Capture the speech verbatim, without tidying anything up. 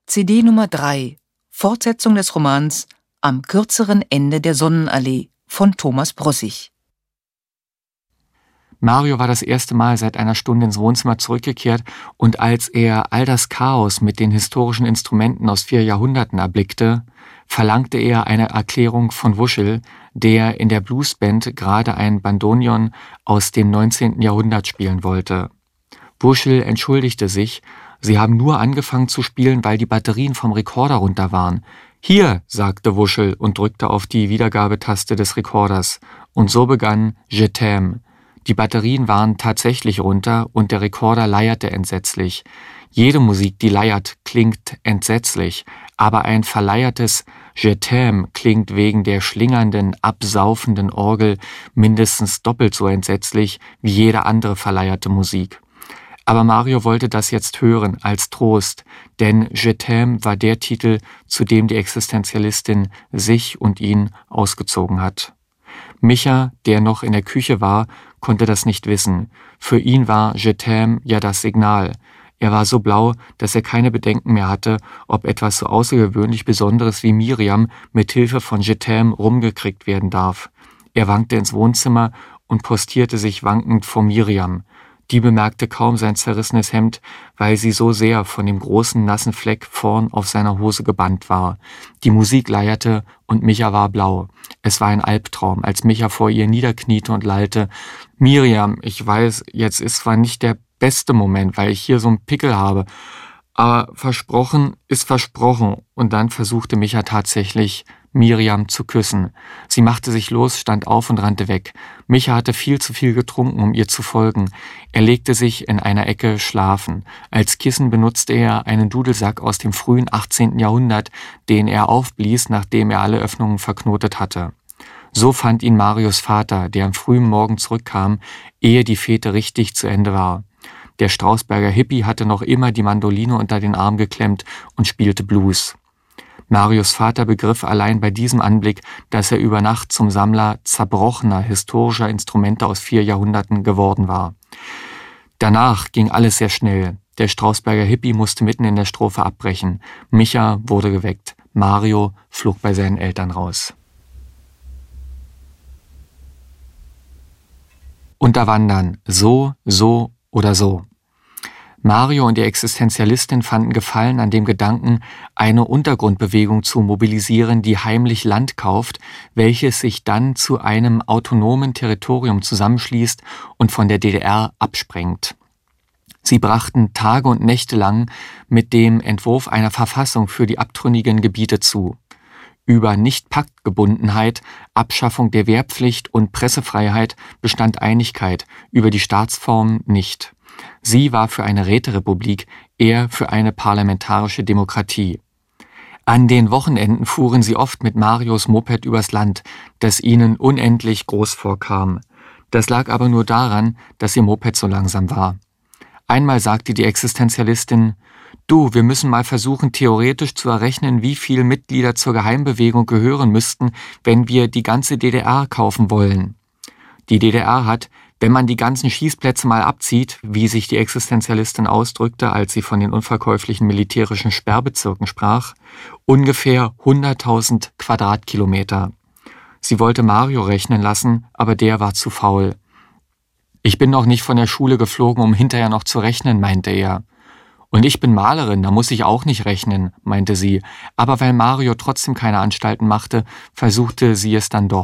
C D Nummer drei, Fortsetzung des Romans Am kürzeren Ende der Sonnenallee von Thomas Brossig. Mario war das erste Mal seit einer Stunde ins Wohnzimmer zurückgekehrt, und als er all das Chaos mit den historischen Instrumenten aus vier Jahrhunderten erblickte, verlangte er eine Erklärung von Wuschel, der in der Bluesband gerade ein Bandoneon aus dem neunzehnten Jahrhundert spielen wollte. Wuschel entschuldigte sich, sie haben nur angefangen zu spielen, weil die Batterien vom Rekorder runter waren. »Hier«, sagte Wuschel und drückte auf die Wiedergabetaste des Rekorders, und so begann Je t'aime. Die Batterien waren tatsächlich runter und der Rekorder leierte entsetzlich. Jede Musik, die leiert, klingt entsetzlich, aber ein verleiertes Je t'aime klingt wegen der schlingernden, absaufenden Orgel mindestens doppelt so entsetzlich wie jede andere verleierte Musik. Aber Mario wollte das jetzt hören, als Trost, denn Je t'aime war der Titel, zu dem die Existenzialistin sich und ihn ausgezogen hat. Micha, der noch in der Küche war, konnte das nicht wissen. Für ihn war Je t'aime ja das Signal. Er war so blau, dass er keine Bedenken mehr hatte, ob etwas so außergewöhnlich Besonderes wie Miriam mit Hilfe von Je t'aime rumgekriegt werden darf. Er wankte ins Wohnzimmer und postierte sich wankend vor Miriam. Die bemerkte kaum sein zerrissenes Hemd, weil sie so sehr von dem großen nassen Fleck vorn auf seiner Hose gebannt war. Die Musik leierte und Micha war blau. Es war ein Albtraum, als Micha vor ihr niederkniete und lallte: »Miriam, ich weiß, jetzt ist zwar nicht der beste Moment, weil ich hier so einen Pickel habe, aber versprochen ist versprochen.« Und dann versuchte Micha tatsächlich, Miriam zu küssen. Sie machte sich los, stand auf und rannte weg. Micha hatte viel zu viel getrunken, um ihr zu folgen. Er legte sich in einer Ecke schlafen. Als Kissen benutzte er einen Dudelsack aus dem frühen achtzehnten Jahrhundert, den er aufblies, nachdem er alle Öffnungen verknotet hatte. So fand ihn Marios Vater, der am frühen Morgen zurückkam, ehe die Fete richtig zu Ende war. Der Strausberger Hippie hatte noch immer die Mandoline unter den Arm geklemmt und spielte Blues. Marios Vater begriff allein bei diesem Anblick, dass er über Nacht zum Sammler zerbrochener historischer Instrumente aus vier Jahrhunderten geworden war. Danach ging alles sehr schnell. Der Strausberger Hippie musste mitten in der Strophe abbrechen. Micha wurde geweckt. Mario flog bei seinen Eltern raus. Unterwandern. So, so oder so. Mario und die Existenzialistin fanden Gefallen an dem Gedanken, eine Untergrundbewegung zu mobilisieren, die heimlich Land kauft, welches sich dann zu einem autonomen Territorium zusammenschließt und von der D D R absprengt. Sie brachten Tage und Nächte lang mit dem Entwurf einer Verfassung für die abtrünnigen Gebiete zu. Über Nicht-Paktgebundenheit, Abschaffung der Wehrpflicht und Pressefreiheit bestand Einigkeit, über die Staatsform nicht. Sie war für eine Räterepublik, er für eine parlamentarische Demokratie. An den Wochenenden fuhren sie oft mit Marios Moped übers Land, das ihnen unendlich groß vorkam. Das lag aber nur daran, dass ihr Moped so langsam war. Einmal sagte die Existenzialistin: »Du, wir müssen mal versuchen, theoretisch zu errechnen, wie viele Mitglieder zur Geheimbewegung gehören müssten, wenn wir die ganze D D R kaufen wollen.« Die D D R hat, wenn man die ganzen Schießplätze mal abzieht, wie sich die Existenzialistin ausdrückte, als sie von den unverkäuflichen militärischen Sperrbezirken sprach, ungefähr hunderttausend Quadratkilometer. Sie wollte Mario rechnen lassen, aber der war zu faul. »Ich bin noch nicht von der Schule geflogen, um hinterher noch zu rechnen«, meinte er. »Und ich bin Malerin, da muss ich auch nicht rechnen«, meinte sie. Aber weil Mario trotzdem keine Anstalten machte, versuchte sie es dann doch.